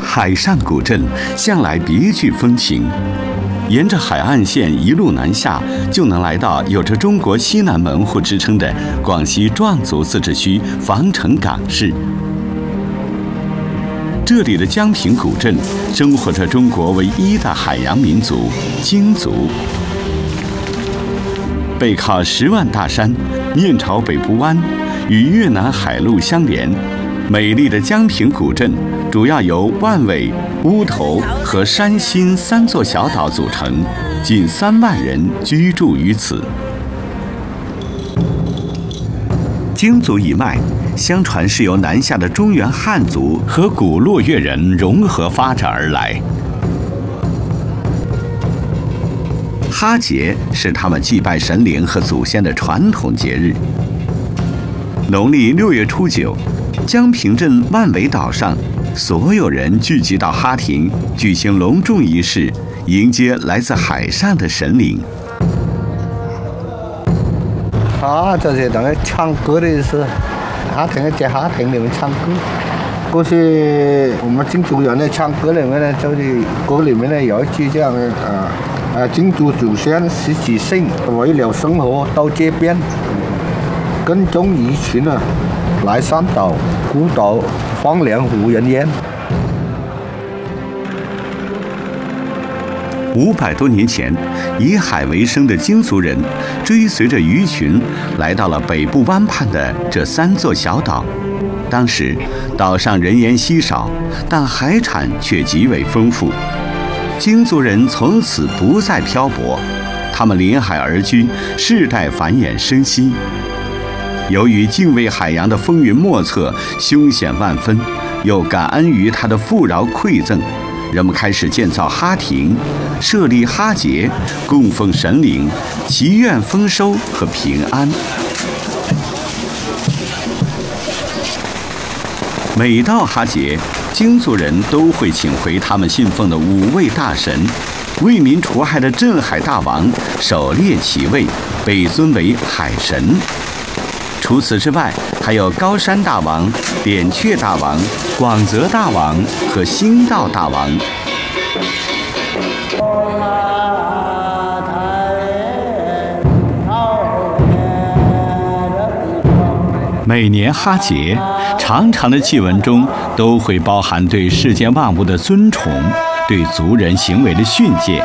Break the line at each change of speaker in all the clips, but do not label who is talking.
海上古镇向来别具风情，沿着海岸线一路南下，就能来到有着中国西南门户之称的广西壮族自治区防城港市。这里的江平古镇生活着中国唯一的海洋民族京族。背靠10万大山，面朝北部湾，与越南海路相连。美丽的江平古镇主要由万尾、乌头和山新3座小岛组成，近3万人居住于此。京族一脉，相传是由南下的中原汉族和古洛越人融合发展而来。哈节是他们祭拜神灵和祖先的传统节日。农历6月初9，江平镇万尾岛上，所有人聚集到哈亭，举行隆重仪式，迎接来自海上的神灵。
这是等于唱歌的意思，在哈亭里面唱歌。过去我们京族人的唱歌里面呢，就是歌里面呢有一句这样的京族祖先十几姓为了生活到这边，跟踪鱼群来山岛孤岛荒凉无人烟。
500多年前，以海为生的京族人追随着鱼群来到了北部湾畔的这3座小岛。当时岛上人烟稀少，但海产却极为丰富。京族人从此不再漂泊，他们临海而居，世代繁衍生息。由于敬畏海洋的风云莫测、凶险万分，又感恩于它的富饶馈赠，人们开始建造哈亭，设立哈节，供奉神灵，祈愿丰收和平安。每到哈节，京族人都会请回他们信奉的5位大神，为民除害的镇海大王狩猎其位，被尊为海神。除此之外，还有高山大王、扁鹊大王、广泽大王和兴道大王。每年哈节，长长的祭文中都会包含对世间万物的尊崇，对族人行为的训诫。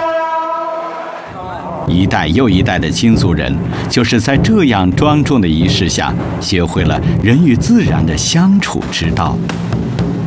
一代又一代的京族人，就是在这样庄重的仪式下，学会了人与自然的相处之道。